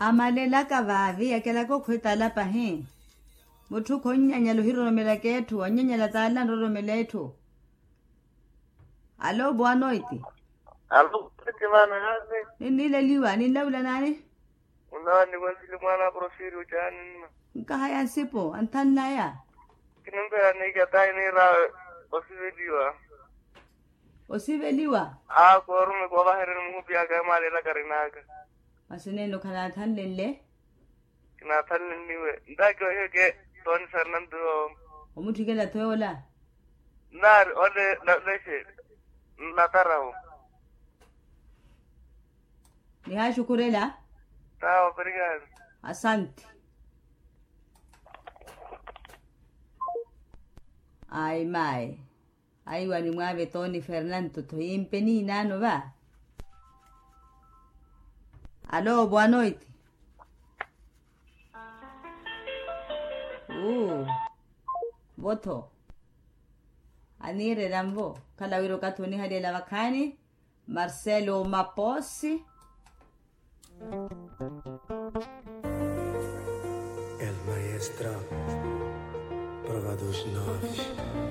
amalela ka vavi yakela ko khwetala pa he motho khonyanya lo hiromela kethu anyanya tsala nroromela ethu alo boanoiti Alo, ke bana hape. ni leliwa ni laula nani Unani kwenzile mwana profili ujani. nka haya sipo antanna ya Kinembea ni katai ni ra osiveliwa. osiveliwa Ko rume ko bahire mu biya ga male la karinaga. maseneno kana thanlelle Kina thalin niwe. Ndake hege Don Fernando. omuthikela thoyola Nar ole leshe. Natarao. ni hashukurela Tao obrigado. asante ay mai ay wani muave Tony Fernando to impeni nano va allo boa noite voto anire rambo kalawiro katoni hadela vakani Marcelo Mapossi El maestro prova dos novos.